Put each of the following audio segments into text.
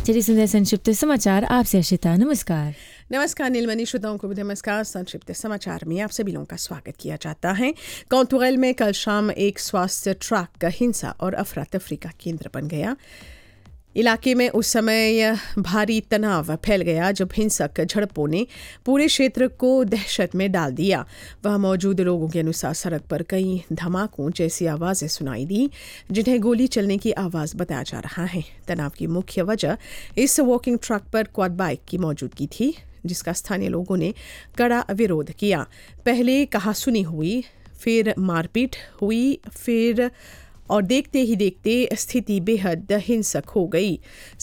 चलिए सुनते हैं संक्षिप्त समाचार। आपसे अशिता। नमस्कार। नमस्कार नीलमणि, श्रोताओं को भी नमस्कार। संक्षिप्त समाचार में आप सभी लोगों का स्वागत किया जाता है। कौंतुगल में कल शाम एक स्वास्थ्य ट्रक हिंसा और अफरा तफरी का केंद्र बन गया। इलाके में उस समय भारी तनाव फैल गया जब हिंसक झड़पों ने पूरे क्षेत्र को दहशत में डाल दिया। वहां मौजूद लोगों के अनुसार सड़क पर कई धमाकों जैसी आवाज़ें सुनाई दी, जिन्हें गोली चलने की आवाज़ बताया जा रहा है। तनाव की मुख्य वजह इस वॉकिंग ट्रक पर क्वाड बाइक की मौजूदगी थी, जिसका स्थानीय लोगों ने कड़ा विरोध किया। पहले कहासुनी हुई, फिर मारपीट हुई, फिर और देखते ही देखते स्थिति बेहद हिंसक हो गई।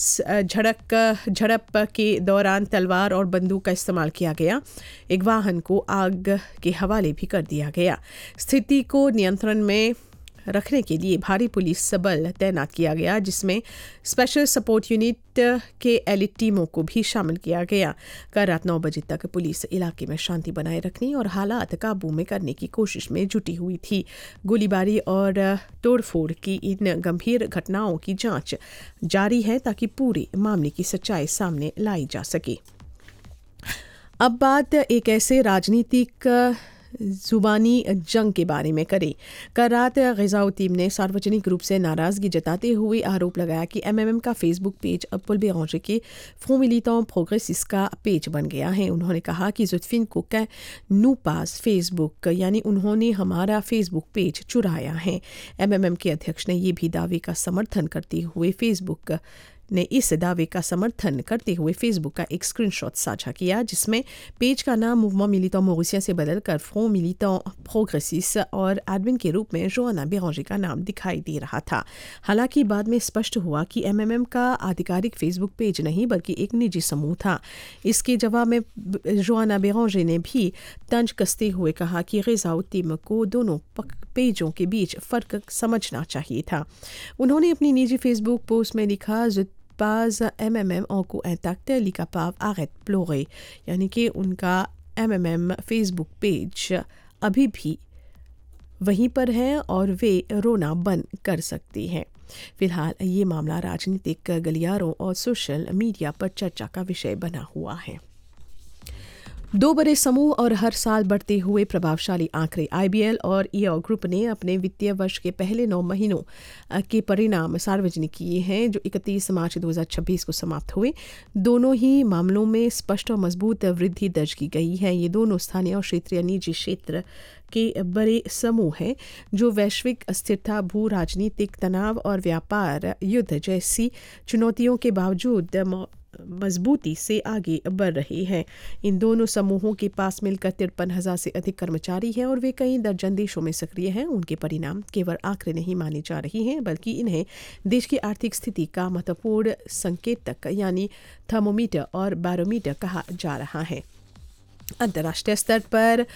झड़प के दौरान तलवार और बंदूक का इस्तेमाल किया गया। एक वाहन को आग के हवाले भी कर दिया गया। स्थिति को नियंत्रण में रखने के लिए भारी पुलिस बल तैनात किया गया, जिसमें स्पेशल सपोर्ट यूनिट के एलिट टीमों को भी शामिल किया गया। कल रात 9 बजे तक पुलिस इलाके में शांति बनाए रखने और हालात काबू में करने की कोशिश में जुटी हुई थी। गोलीबारी और तोड़फोड़ की इन गंभीर घटनाओं की जांच जारी है ताकि पूरे मामले की सच्चाई सामने लाई जा सके। अब बात एक ऐसे राजनीतिक जुबानी जंग के बारे में करें। कल रात ग़िज़ाउद्दीन ने सार्वजनिक रूप से नाराज़गी जताते हुए आरोप लगाया कि एमएमएम का फेसबुक पेज अब पॉल बेरांजे के फ्रंट मिलिटेंट प्रोग्रेसिस्ट का पेज बन गया है। उन्होंने कहा कि ज़ुल्फ़िन को कै नू पास फेसबुक, यानी उन्होंने हमारा फेसबुक पेज चुराया है। एमएमएम के अध्यक्ष ने ये भी दावे का समर्थन करते हुए फेसबुक का एक स्क्रीनशॉट साझा किया, जिसमें पेज का नाम मूवमेंट मिलिटेंट मॉरिशियस से बदलकर फ्रंट मिलिटेंट प्रोग्रेसिस्ट और एडमिन के रूप में जोआना बेरांजे का नाम दिखाई दे रहा था। हालांकि बाद में स्पष्ट हुआ कि एमएमएम का आधिकारिक फेसबुक पेज नहीं बल्कि एक निजी समूह था। इसके जवाब में जोआना बेरांजे ने भी तंज कसते हुए कहा कि ग़िज़ाउद्दीन को दोनों पेजों के बीच फ़र्क समझना चाहिए था। उन्होंने अपनी निजी फेसबुक पोस्ट में लिखा, pas MMM en coup intact li capable arrête pleurer, यानी कि उनका MMM फेसबुक पेज अभी भी वहीं पर है और वे रोना बंद कर सकती हैं। फिलहाल ये मामला राजनीतिक गलियारों और सोशल मीडिया पर चर्चा का विषय बना हुआ है। 2 बड़े समूह और हर साल बढ़ते हुए प्रभावशाली आंकड़े आईबीएल और ईओ ग्रुप ने अपने वित्तीय वर्ष के पहले 9 महीनों के परिणाम सार्वजनिक किए हैं, जो 31 मार्च 2026 को समाप्त हुए। दोनों ही मामलों में स्पष्ट और मजबूत वृद्धि दर्ज की गई है। ये दोनों स्थानीय और क्षेत्रीय निजी क्षेत्र के बड़े समूह हैं जो वैश्विक अस्थिरता, भू राजनीतिक तनाव और व्यापार युद्ध जैसी चुनौतियों के बावजूद मजबूती से आगे बढ़ रहे हैं। इन दोनों समूहों के पास मिलकर 53,000 से अधिक कर्मचारी हैं और वे कई दर्जन देशों में सक्रिय हैं। उनके परिणाम केवल आंकड़े नहीं माने जा रहे हैं, बल्कि इन्हें देश की आर्थिक स्थिति का महत्वपूर्ण संकेतक यानी थर्मोमीटर और बैरोमीटर कहा जा रहा है। अंतर्राष्ट्रीय स्तर पर